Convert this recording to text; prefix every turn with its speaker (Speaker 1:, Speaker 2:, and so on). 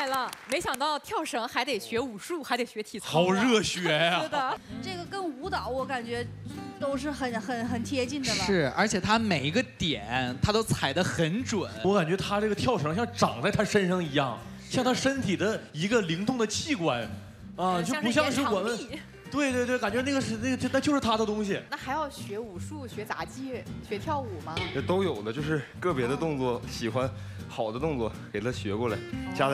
Speaker 1: 害了！没想到跳绳还得学武术，还得学体操，
Speaker 2: 好热血呀！
Speaker 1: 是的，
Speaker 3: 这个跟舞蹈我感觉都是很贴近的了。
Speaker 4: 是，而且他每一个点他都踩得很准。
Speaker 2: 我感觉他这个跳绳像长在他身上一样，像他身体的一个灵动的器官，啊，就不像是我们。对，感觉那就是他的东西。
Speaker 1: 那还要学武术、学杂技、学跳舞吗？
Speaker 5: 这都有的，就是个别的动作，喜欢好的动作给他学过来，加。